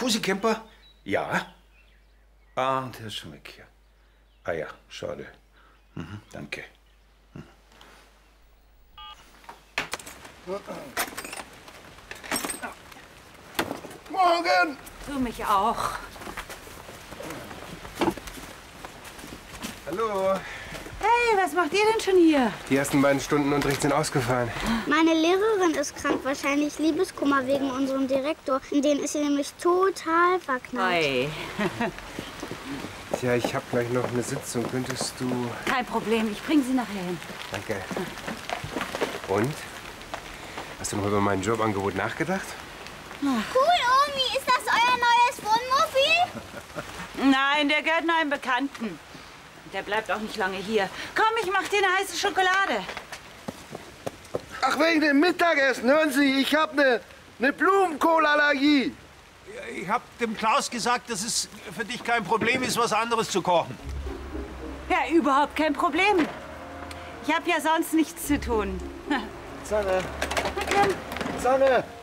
Jacuzzi-Camper? Ja. Ah, der ist schon weg hier. Ah ja, schade. Danke. Morgen! Du mich auch. Hallo. Hey, was macht ihr denn schon hier? Die ersten beiden Stunden Unterricht sind ausgefallen. Meine Lehrerin ist krank, wahrscheinlich Liebeskummer wegen unserem Direktor. In den ist sie nämlich total verknallt. Hey. Tja, ich habe gleich noch eine Sitzung. Könntest du... Kein Problem, ich bringe sie nachher hin. Danke. Und? Hast du noch über mein Jobangebot nachgedacht? Cool, Omi, ist das euer neues Wohnmobil? Nein, der gehört nur einem Bekannten. Der bleibt auch nicht lange hier. Komm, ich mach dir eine heiße Schokolade. Ach, wegen dem Mittagessen. Hören Sie, ich habe eine Blumenkohlallergie. Ich habe dem Klaus gesagt, dass es für dich kein Problem ist, was anderes zu kochen. Ja, überhaupt kein Problem. Ich habe ja sonst nichts zu tun. Sanne. Sanne.